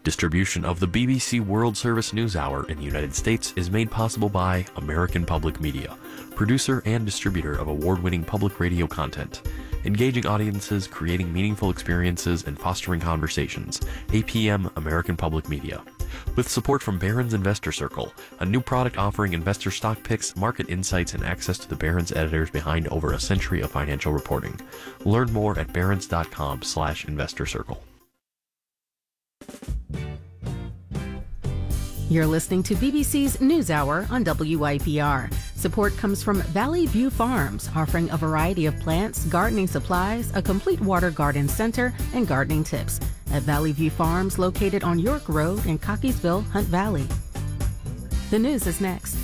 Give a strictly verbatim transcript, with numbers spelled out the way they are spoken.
Distribution of the B B C World Service News Hour in the United States is made possible by American Public Media, producer and distributor of award-winning public radio content. Engaging audiences, creating meaningful experiences, and fostering conversations. A P M American Public Media. With support from Barron's Investor Circle, a new product offering investor stock picks, market insights, and access to the Barron's editors behind over a century of financial reporting. Learn more at barrons.com slash investor circle. You're listening to B B C's NewsHour on W I P R. Support comes from Valley View Farms, offering a variety of plants, gardening supplies, a complete water garden center, and gardening tips at Valley View Farms, located on York Road in Cockeysville, Hunt Valley. The news is next.